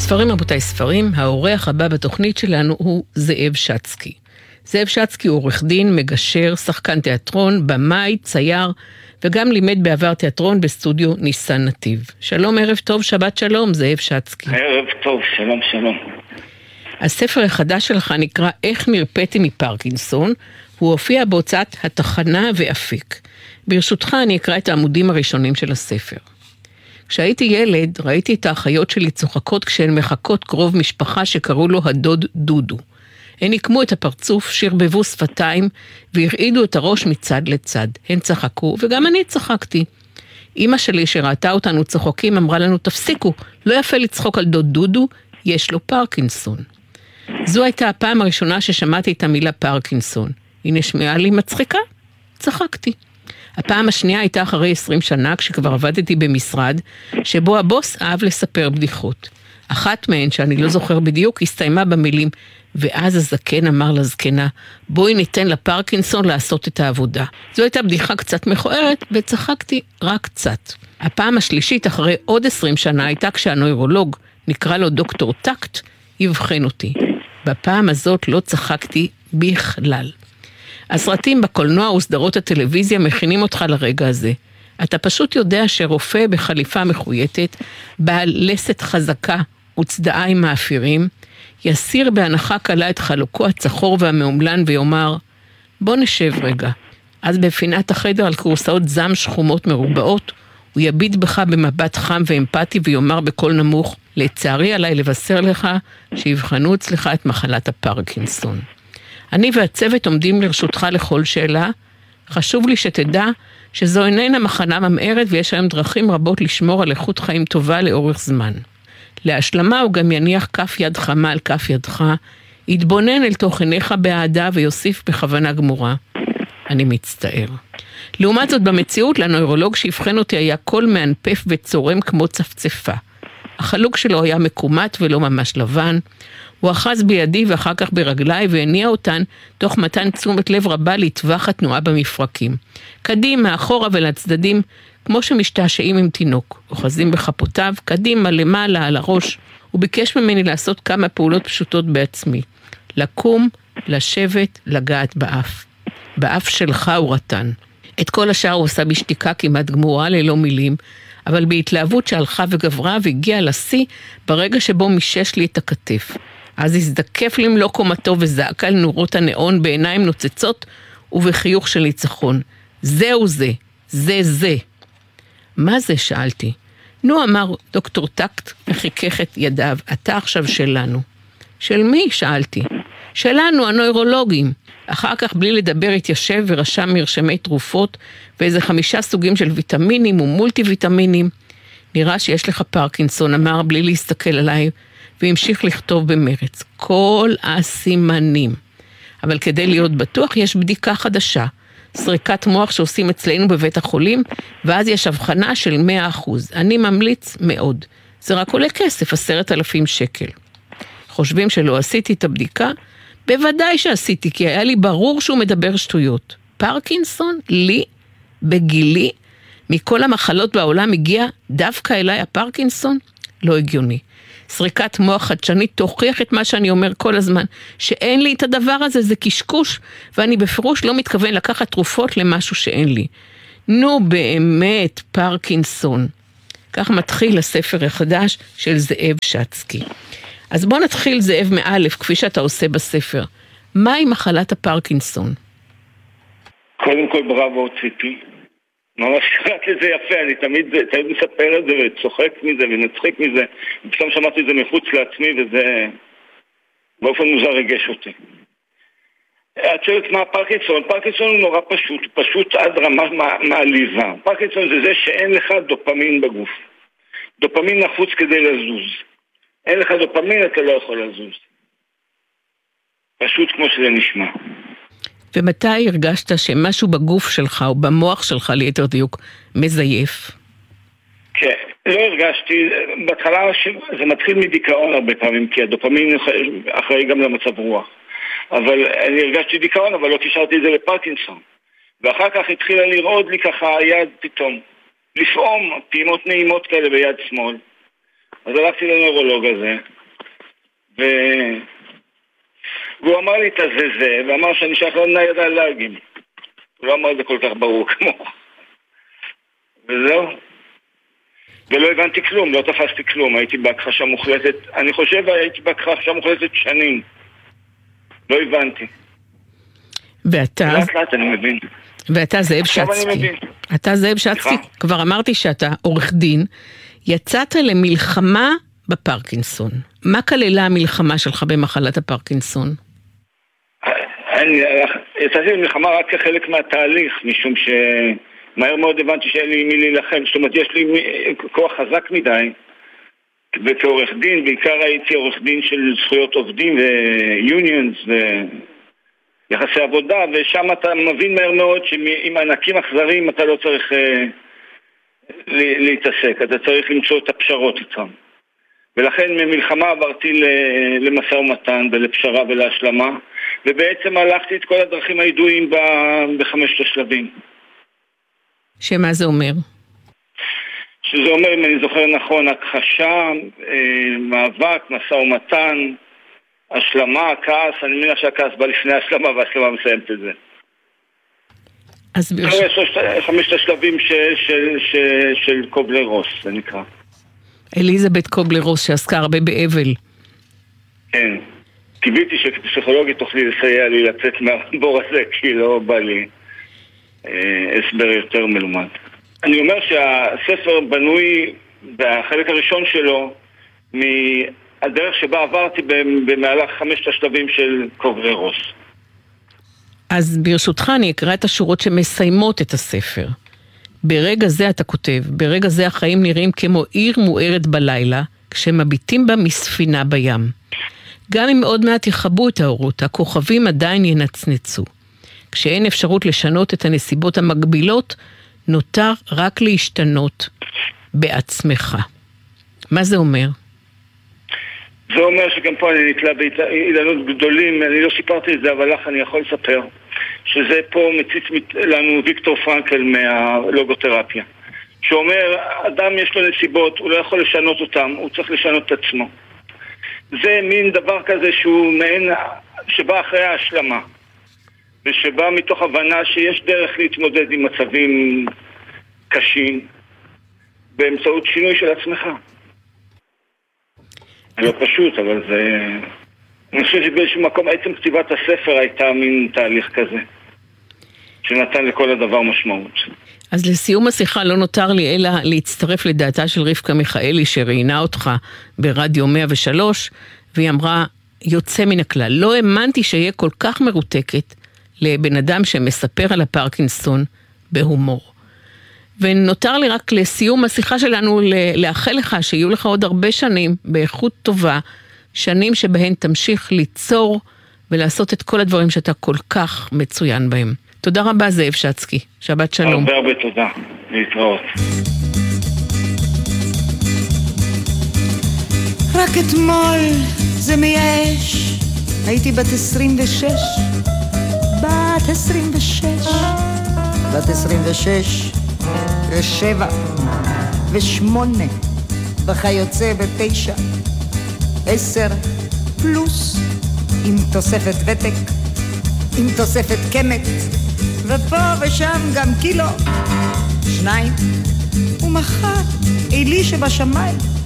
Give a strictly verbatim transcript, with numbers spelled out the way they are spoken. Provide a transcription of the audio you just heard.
ספרים רבותיי ספרים, האורח הבא בתוכנית שלנו הוא זאב שצקי. זאב שצקי הוא עורך דין, מגשר, שחקן תיאטרון, במאי, צייר, וגם לימד בעבר תיאטרון בסטודיו ניסן נתיב. שלום, ערב טוב, שבת שלום, זאב שצקי. ערב טוב, שלום, שלום. הספר החדש שלך נקרא איך נרפאתי מפרקינסון, הוא הופיע בהוצאת התחנה ואפיק. ברשותך אני אקרא את העמודים הראשונים של הספר. כשהייתי ילד, ראיתי את האחיות שלי צוחקות כשהן מחכות קרוב משפחה שקראו לו הדוד דודו. הן עקמו את הפרצוף, שרבבו שפתיים, והרעידו את הראש מצד לצד. הן צחקו, וגם אני צחקתי. אמא שלי שראתה אותנו צוחקים, אמרה לנו, תפסיקו, לא יפה לצחוק על דוד דודו, יש לו פרקינסון. זו הייתה הפעם הראשונה ששמעתי את המילה פרקינסון. היא נשמעה לי מצחיקה, צחקתי. הפעם השנייה הייתה אחרי עשרים שנה, כשכבר עבדתי במשרד, שבו הבוס אהב לספר בדיחות. אחת מהן, שאני לא זוכר בדיוק, הסתיימה במילים, ואז הזקן אמר לזקנה, בואי ניתן לפרקינסון לעשות את העבודה. זו הייתה בדיחה קצת מכוערת, וצחקתי רק קצת. הפעם השלישית, אחרי עוד עשרים שנה, הייתה כשהנוירולוג, נקרא לו דוקטור טקט, יבחן אותי. בפעם הזאת לא צחקתי בכלל. הסרטים בקולנוע וסדרות הטלוויזיה מכינים אותך לרגע הזה. אתה פשוט יודע שרופא בחליפה מחויטת, בעל לסת חזקה וצדעה עם מאפירים, יסיר בהנחה קלה את חלוקו הצחור והמאומלן ויאמר, בוא נשב רגע. אז בפינת החדר על קורסאות זם שחומות מרובעות, הוא יביט בך במבט חם ואמפתי ויאמר בקול נמוך, לצערי עליי לבשר לך שיבחנו אצלך את מחלת הפרקינסון. אני והצוות עומדים לרשותך לכל שאלה. חשוב לי שתדע שזו איננה מחלה ממארת ויש היום דרכים רבות לשמור על איכות חיים טובה לאורך זמן. להשלמה הוא גם יניח כף יד חמה על כף ידך, יתבונן אל תוך עיניך באהדה ויוסיף בכוונה גמורה. אני מצטער. לעומת זאת במציאות לנוירולוג שיבחן אותי היה קול מאנפף וצורם כמו צפצפה. החלוק שלו היה מקומט ולא ממש לבן. הוא אחז בידי ואחר כך ברגליי והניע אותן תוך מתן תשומת לב רבה לטווח התנועה במפרקים. קדימה, אחורה ולצדדים, כמו שמשתעשעים עם תינוק. אוחזים בכפותיו, קדימה, למעלה, על הראש. הוא ביקש ממני לעשות כמה פעולות פשוטות בעצמי. לקום, לשבת, לגעת באף. באף שלך הוא רטן. את כל השאר הוא עושה בשתיקה כמעט גמורה ללא מילים, אבל בהתלהבות שהלכה וגברה והגיעה לשיא ברגע שבו מישש לי את הכתף. אז הזדקף למלוא קומתו וזעק על נורות הנאון בעיניים נוצצות ובחיוך של ניצחון. זהו זה, זה זה. מה זה? שאלתי. נו, אמר דוקטור טקט וחיכך את ידיו, אתה עכשיו שלנו. של מי? שאלתי. שלנו, הנוירולוגים. אחר כך בלי לדבר התיישב ורשם מרשמי תרופות ואיזה חמישה סוגים של ויטמינים ומולטי ויטמינים. נראה שיש לך פרקינסון, אמר בלי להסתכל עליי, והמשיך לכתוב במרץ. כל הסימנים. אבל כדי להיות בטוח יש בדיקה חדשה. סריקת מוח שעושים אצלנו בבית החולים, ואז יש הבחנה של מאה אחוז. אני ממליץ מאוד. זה רק עולה כסף, עשרת אלפים שקל. חושבים שלא עשיתי את הבדיקה? בוודאי שעשיתי, כי היה לי ברור שהוא מדבר שטויות. פרקינסון, לי, בגילי, מכל המחלות בעולם הגיע דווקא אליי הפרקינסון? לא הגיוני. סריקת מוח חדשנית תוכיח את מה שאני אומר כל הזמן, שאין לי את הדבר הזה, זה קשקוש, ואני בפירוש לא מתכוון לקחת תרופות למשהו שאין לי. נו באמת, פרקינסון. כך מתחיל הספר החדש של זאב שצקי. אז בוא נתחיל זאב מאלף, כפי שאתה עושה בספר. מהי מחלת הפרקינסון? קודם כל בראבו ציפי. ממש קראת לזה יפה, אני תמיד, תמיד מספר את זה וצוחק מזה ונצחק מזה. פתאום שמעתי את זה מחוץ לעצמי וזה באופן מוזר רגש אותי. את שואלת מה פרקינסון? פרקינסון הוא נורא פשוט, פשוט עד רמה מעליבה. פרקינסון זה זה שאין לך דופמין בגוף. דופמין נחוץ כדי לזוז. אין לך דופמין, אתה לא יכול לזוז. פשוט כמו שזה נשמע. ומתי הרגשת שמשהו בגוף שלך או במוח שלך ליתר דיוק מזייף? כן, לא הרגשתי. בהתחלה זה מתחיל מדיכאון הרבה פעמים, כי הדופמין אחראי גם למצב רוח. אבל אני הרגשתי דיכאון, אבל לא קישרתי את זה לפרקינסון. ואחר כך התחילה לרעוד לי ככה היד פתאום. לפעום פעימות נעימות כאלה ביד שמאל. אז הלכתי לנוירולוג הזה, ו... והוא אמר לי את זה זה, ואמר שאני שייך לנייד האלרגיים. הוא לא אמר את זה כל כך ברור כמו. וזהו. ולא הבנתי כלום, לא תפסתי כלום, הייתי בהכחשה מוחלטת, אני חושב הייתי בהכחשה מוחלטת שנים. לא הבנתי. ואתה... לאט לאט אני מבין. ואתה זאב שצקי. אתה זאב שצקי, כבר אמרתי שאתה עורך דין, יצאת למלחמה בפרקינסון. מה כללה המלחמה שלך במחלת הפרקינסון? אני יצאתי למלחמה רק כחלק מהתהליך, משום שמהר מאוד הבנתי שאין לי מי להילחם. זאת אומרת, יש לי כוח חזק מדי, וכעורך דין, בעיקר הייתי עורך דין של זכויות עובדים ויוניונס ויחסי עבודה, ושם אתה מבין מהר מאוד שעם ענקים אכזרים אתה לא צריך להתעסק, אתה צריך למצוא את הפשרות איתם. ולכן ממלחמה עברתי למשא ומתן ולפשרה ולהשלמה, ובעצם הלכתי את כל הדרכים הידועים בחמשת השלבים. שמה זה אומר? שזה אומר, אם אני זוכר נכון, הכחשה, מאבק, משא ומתן, השלמה, כעס, אני מניח שהכעס בא לפני השלמה והשלמה מסיימת את זה. אז ברש... חמשת השלבים של, של, של, של קובלר רוס, זה נקרא. אליזבת קובלר רוס שעסקה הרבה באבל. כן. קיוויתי שפסיכולוגית תוכלי לסייע לי לצאת מהבור הזה, כי לא בא לי אה, הסבר יותר מלומד. אני אומר שהספר בנוי בחלק הראשון שלו מהדרך שבה עברתי במהלך חמשת השלבים של קובלר רוס. אז ברשותך אני אקרא את השורות שמסיימות את הספר. ברגע זה אתה כותב, ברגע זה החיים נראים כמו עיר מוארת בלילה, כשמביטים בה מספינה בים. גם אם עוד מעט יחבו את האורות, הכוכבים עדיין ינצנצו. כשאין אפשרות לשנות את הנסיבות המגבילות, נותר רק להשתנות בעצמך. מה זה אומר? זה אומר שגם פה אני נתלה באילנות גדולים, אני לא סיפרתי את זה, אבל לך אני יכול לספר, שזה פה מציץ לנו ויקטור פרנקל מהלוגותרפיה, שאומר, אדם יש לו נסיבות, הוא לא יכול לשנות אותם, הוא צריך לשנות את עצמו. זה מין דבר כזה שהוא מעין, שבא אחרי ההשלמה, ושבא מתוך הבנה שיש דרך להתמודד עם מצבים קשים, באמצעות שינוי של עצמך. לא פשוט, אבל זה... אני חושב שבאיזשהו מקום, עצם כתיבת הספר הייתה מין תהליך כזה, שנתן לכל הדבר משמעות. אז לסיום השיחה לא נותר לי אלא להצטרף לדעתה של רבקה מיכאלי, שראיינה אותך ברדיו מאה ושלוש, והיא אמרה, יוצא מן הכלל. לא האמנתי שיהיה כל כך מרותקת לבן אדם שמספר על הפרקינסון בהומור. ונותר לי רק לסיום השיחה שלנו לאחל לך שיהיו לך עוד הרבה שנים באיכות טובה, שנים שבהן תמשיך ליצור ולעשות את כל הדברים שאתה כל כך מצוין בהם. תודה רבה זאב שצקי, שבת שלום. הרבה הרבה תודה, להתראות. רק אתמול זה מייאש, הייתי בת עשרים ושש, בת עשרים ושש, בת עשרים ושש, ושבע, ושמונה, וכיוצא בתשע, עשר, פלוס, עם תוספת ותק, עם תוספת קמת, ופה ושם גם קילו, שניים, ומחר, אלי שבשמיים,